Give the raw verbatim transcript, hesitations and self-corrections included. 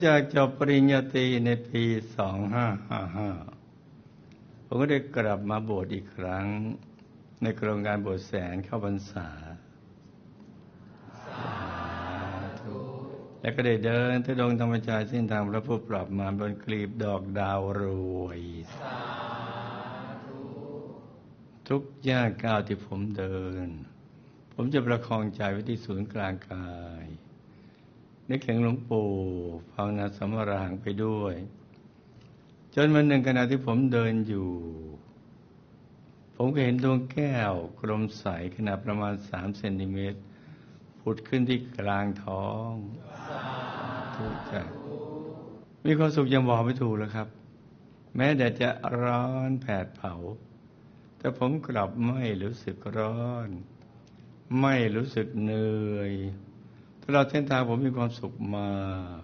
จากจบปริญญาตรีในปีสองพันห้าร้อยห้าสิบห้าผมก็ได้กลับมาบวชอีกครั้งในโครงการบวชแสนเข้าพรรษาและก็ได้เดินทุดงค์ธรรมชาติเส้นทางพระผู้ปรับมารบนกลีบดอกดาวรวยทุกย่างก้าวที่ผมเดินผมจะประคองใจไว้ที่ศูนย์กลางกายนึกถึงหลวงปู่ภาวนาสัมมาระหังไปด้วยจนวันหนึ่งขณะที่ผมเดินอยู่ผมก็เห็นดวงแก้วกลมใสขนาดประมาณสามเซนติเมตรผุดขึ้นที่กลางท้องทุกใจมีความสุขยังบอกไม่ถูกแล้วครับแม้แต่จะร้อนแผดเผาแต่ผมกลับไม่รู้สึกร้อนไม่รู้สึกเหนื่อยตลอดเส้นทางผมมีความสุขมาก